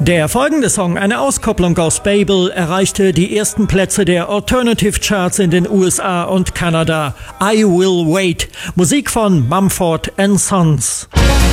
Der folgende Song, eine Auskopplung aus Babel, erreichte die ersten Plätze der Alternative Charts in den USA und Kanada. I Will Wait, Musik von Mumford & Sons.